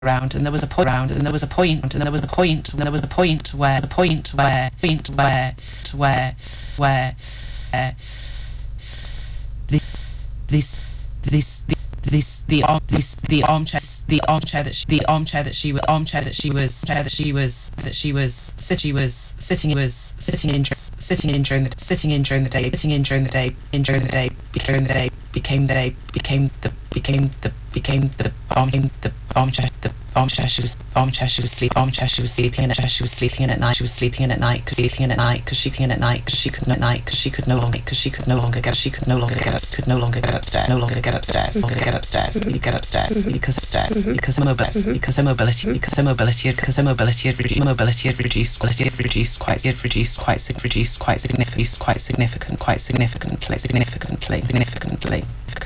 around, and there was a point around, and there was a point, and there was a point, and there was a point where the armchair that she was sitting in during the day became the armchair she was sleeping in at night because she could no longer get upstairs because her mobility had reduced quite significantly.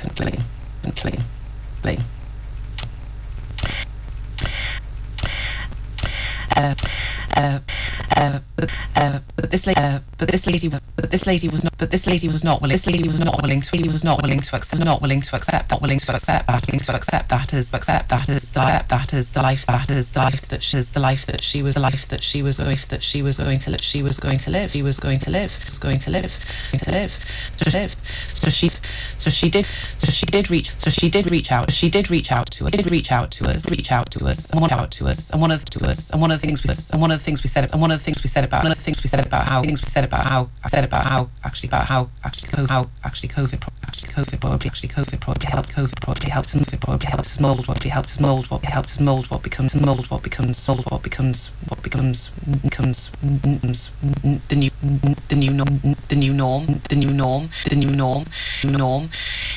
But this lady was not willing to accept that as the life that she was going to live. So she did reach out to us. And one of the things we said about how COVID probably helped us mold what becomes the new norm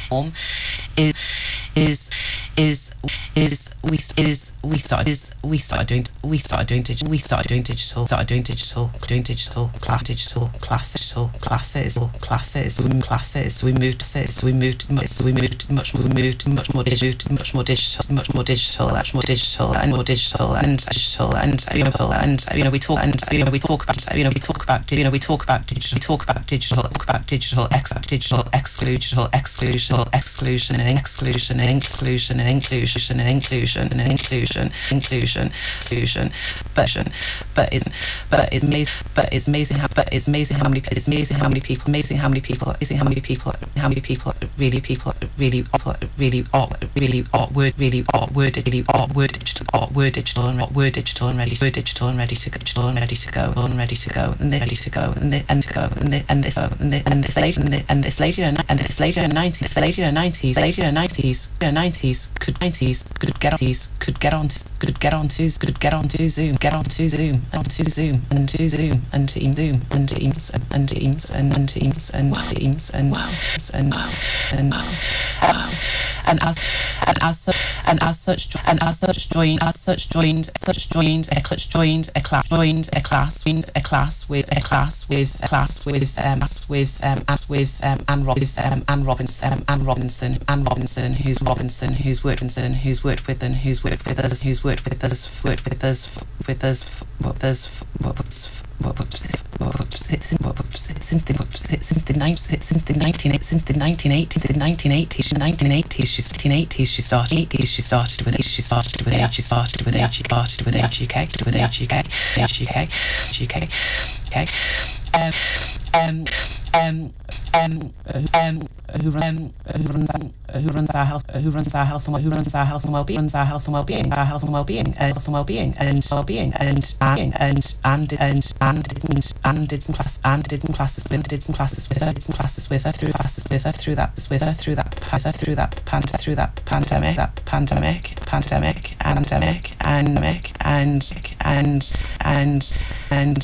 we started doing digital classes. We moved much more digital, and we talk about digital exclusion and inclusion. But it's amazing how many people digital and ready to go, and this later in the 90s could get onto Zoom and Teams and as such joined a class with Anne Robinson, who's worked with since the 1980s. She started with who runs our health and well-being and did some classes with her through that pandemic and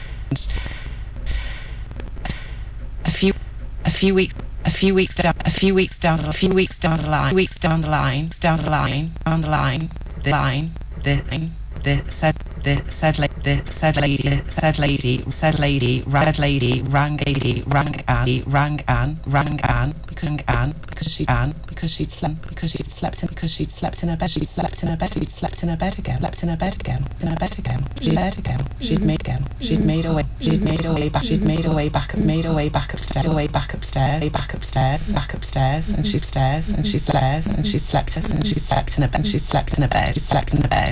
a few weeks down the line, the said the said lady, rang Anne, because she'd slept in her bed, she'd slept in her bed again, she'd made her way back upstairs, and she slept in a bed,